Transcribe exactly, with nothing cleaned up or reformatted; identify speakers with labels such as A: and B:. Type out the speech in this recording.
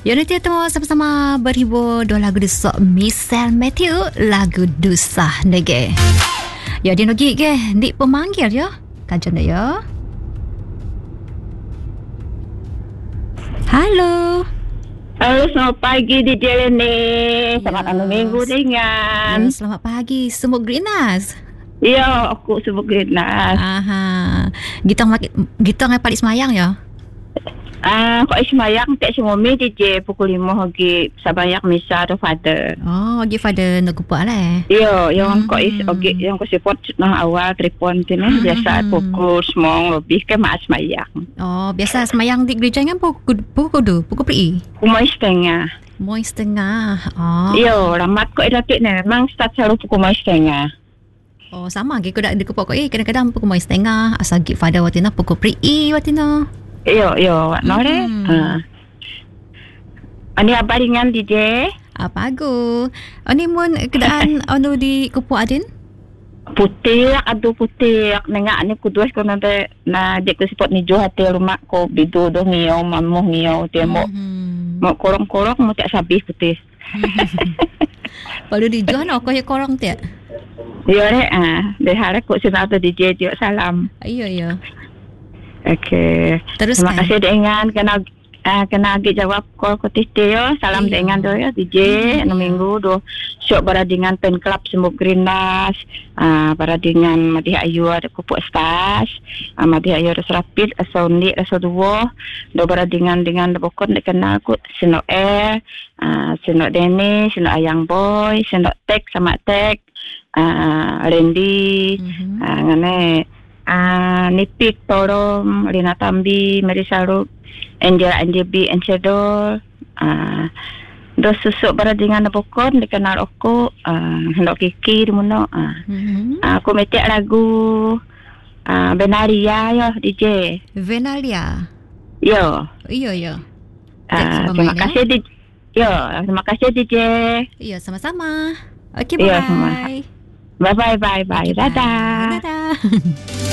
A: Ya, nanti kita sama-sama berhibur dua lagu desok Michelle Matthew, lagu Dusah Nege. Ya, dia nak gig ke? Dik pemanggil ya. Kajian dah ya. Halo.
B: Halo, selamat pagi D J Lene. Selamat anu minggu dengan.
A: Ya, selamat pagi. Semua Greenas.
B: Ya, aku sebut Greenas.
A: Aha. Kita makin kita ngai palik semayang ya.
B: Ah, kok semayang tak semua mi D J pukul lima pagi sabayak misa atau father.
A: Oh, lagi father nak kupak lah.
B: Ya, yang
A: Hmm.
B: kok is oke yang kau support nah awal tripon sini biasa pukul sembilan lebih ke mak semayang.
A: Oh, biasa semayang di gereja kan pukul pukul dua, pukul peri.
B: Kumai setengah.
A: Moi setengah. Oh.
B: Ya, ramat kok datuk ni memang start selalu pukul kumai setengah.
A: Oh, sama ke kau dak dikupak kau eh kadang-kadang pukul moi setengah, asal gig father watina pukul peri watina.
B: Yo, yo, wak no re.
A: Hmm.
B: Ah. Ani apa dengan D J?
A: Apa aku? Ani mun keadaan anu di Kupu Adin?
B: Putih, aduh putih. Nengak ni kudus ko nanti na dek ko sipot ni jo hati rumah ko bidu do ngiyo mamu ngiyo dia mo
A: Hmm.
B: mo korong-korong mo tak sabih putih.
A: Kalau di John aku ya korang tiak.
B: Yo re ah, de hari ko sina tu D J jo salam.
A: Iya iya.
B: Okey.
A: Terus
B: Terima
A: kan?
B: kasih dengan kena ah kena agi jawab call ko tiste yo. Salam
A: Iya.
B: dengan do yo D J
A: Iya.
B: anu minggu do syok baradingan pen club semuk Greenas. Ah baradingan Madi Ayu ada kupuk stas. Ah Madi Ayu ada serapit asal ni asal dua. Do baradingan dengan bokon nek kenal ku Sino Air, ah Sino Denny, Sino Ayang Boy, Sino Tek sama Tek. Ah Randy,
A: Mhm.
B: ah ngane Ah, Nipik, Torom, Lina Tambi, Mary Saruk, Angel Angel B, Encedor, ah, dos susuk baradingan na pokon, dikenal aku, ah, hendak kiki, dimuno, ah,
A: Mhm.
B: aku metik lagu, ah, Benaria, yo, D J,
A: Venalia.
B: yo,
A: Iya iya.
B: ah,
A: Cek
B: terima
A: sama
B: kasih, D J, yo, terima kasih, D J,
A: Iya, sama-sama. Okey,
B: Iya,
A: bye.
B: sama. bye bye bye bye,
A: Okey,
B: dadah.
A: Dadah.